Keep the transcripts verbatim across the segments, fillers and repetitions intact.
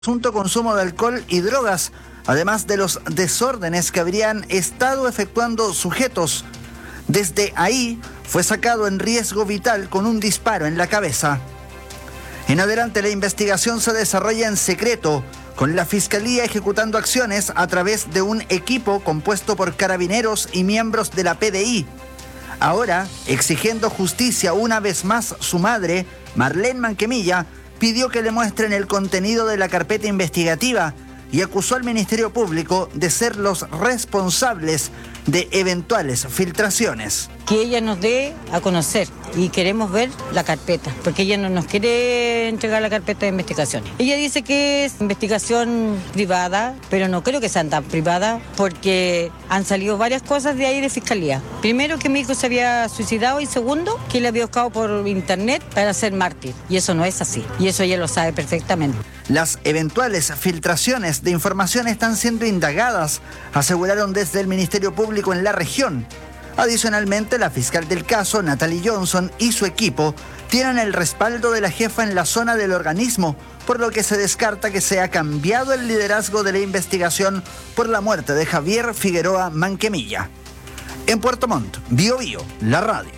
presunto consumo de alcohol y drogas, además de los desórdenes que habrían estado efectuando sujetos. Desde ahí fue sacado en riesgo vital con un disparo en la cabeza. En adelante la investigación se desarrolla en secreto, con la Fiscalía ejecutando acciones a través de un equipo compuesto por carabineros y miembros de la P D I. Ahora, exigiendo justicia una vez más, su madre, Marlene Manquemilla, pidió que le muestren el contenido de la carpeta investigativa y acusó al Ministerio Público de ser los responsables de eventuales filtraciones. Que ella nos dé a conocer y queremos ver la carpeta, porque ella no nos quiere entregar la carpeta de investigación. Ella dice que es investigación privada, pero no creo que sean tan privadas, porque han salido varias cosas de ahí de fiscalía. Primero, que mi hijo se había suicidado, y segundo, que le había buscado por internet para ser mártir, y eso no es así, y eso ella lo sabe perfectamente. Las eventuales filtraciones de información están siendo indagadas, aseguraron desde el Ministerio Público en la región. Adicionalmente, la fiscal del caso, Natalie Johnson, y su equipo tienen el respaldo de la jefa en la zona del organismo, por lo que se descarta que se ha cambiado el liderazgo de la investigación por la muerte de Javier Figueroa Manquemilla. En Puerto Montt, Bio Bio, la radio.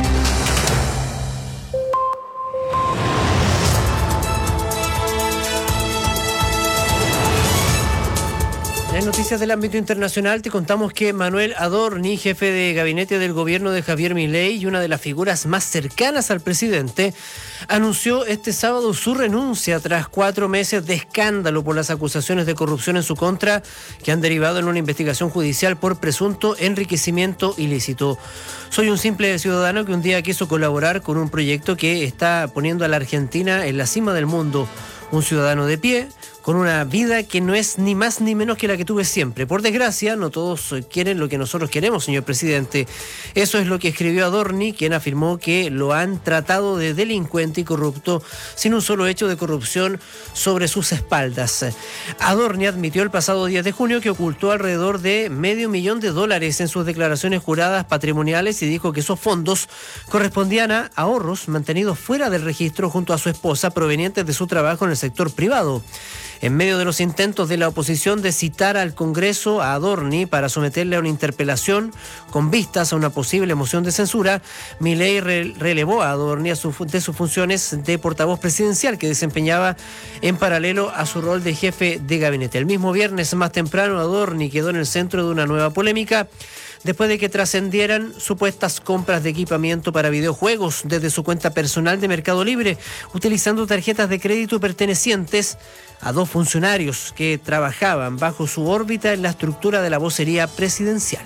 En noticias del ámbito internacional te contamos que Manuel Adorni, jefe de gabinete del gobierno de Javier Milei y una de las figuras más cercanas al presidente, anunció este sábado su renuncia tras cuatro meses de escándalo por las acusaciones de corrupción en su contra que han derivado en una investigación judicial por presunto enriquecimiento ilícito. Soy un simple ciudadano que un día quiso colaborar con un proyecto que está poniendo a la Argentina en la cima del mundo. Un ciudadano de pie, con una vida que no es ni más ni menos que la que tuve siempre. Por desgracia, no todos quieren lo que nosotros queremos, señor presidente. Eso es lo que escribió Adorni, quien afirmó que lo han tratado de delincuente y corrupto sin un solo hecho de corrupción sobre sus espaldas. Adorni admitió el pasado diez de junio que ocultó alrededor de medio millón de dólares en sus declaraciones juradas patrimoniales y dijo que esos fondos correspondían a ahorros mantenidos fuera del registro junto a su esposa provenientes de su trabajo en el sector privado. En medio de los intentos de la oposición de citar al Congreso a Adorni para someterle a una interpelación con vistas a una posible moción de censura, Milei re- relevó a Adorni a su, de sus funciones de portavoz presidencial que desempeñaba en paralelo a su rol de jefe de gabinete. El mismo viernes más temprano, Adorni quedó en el centro de una nueva polémica después de que trascendieran supuestas compras de equipamiento para videojuegos desde su cuenta personal de Mercado Libre, utilizando tarjetas de crédito pertenecientes a dos funcionarios que trabajaban bajo su órbita en la estructura de la vocería presidencial.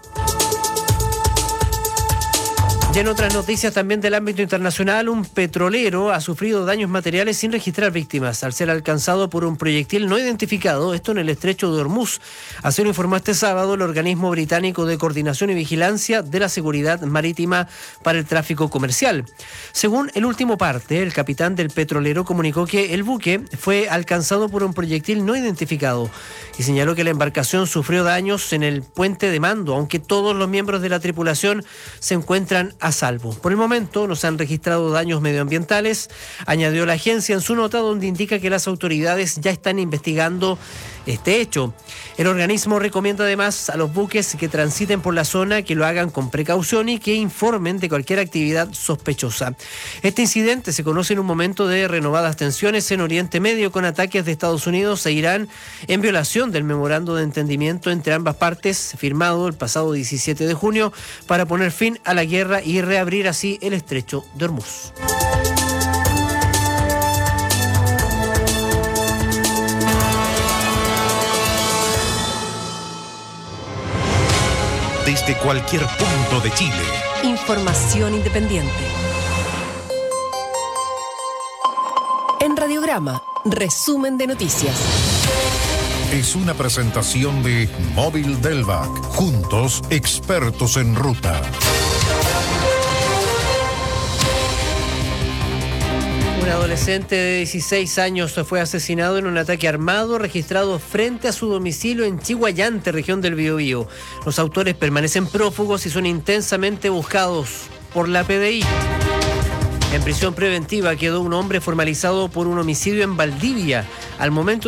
Y en otras noticias también del ámbito internacional, un petrolero ha sufrido daños materiales sin registrar víctimas al ser alcanzado por un proyectil no identificado, esto en el estrecho de Hormuz. Así lo informó este sábado el organismo británico de coordinación y vigilancia de la seguridad marítima para el tráfico comercial. Según el último parte, el capitán del petrolero comunicó que el buque fue alcanzado por un proyectil no identificado y señaló que la embarcación sufrió daños en el puente de mando, aunque todos los miembros de la tripulación se encuentran a salvo. Por el momento no se han registrado daños medioambientales, añadió la agencia en su nota, donde indica que las autoridades ya están investigando este hecho. El organismo recomienda además a los buques que transiten por la zona que lo hagan con precaución y que informen de cualquier actividad sospechosa. Este incidente se conoce en un momento de renovadas tensiones en Oriente Medio, con ataques de Estados Unidos e Irán en violación del memorando de entendimiento entre ambas partes firmado el pasado diecisiete de junio para poner fin a la guerra y reabrir así el estrecho de Hormuz. Desde cualquier punto de Chile. Información independiente. En Radiograma, resumen de noticias. Es una presentación de Móvil Delvac. Juntos, expertos en ruta. Un adolescente de dieciséis años fue asesinado en un ataque armado registrado frente a su domicilio en Chihuayante, región del Biobío. Los autores permanecen prófugos y son intensamente buscados por la P D I. En prisión preventiva quedó un hombre formalizado por un homicidio en Valdivia. Al momento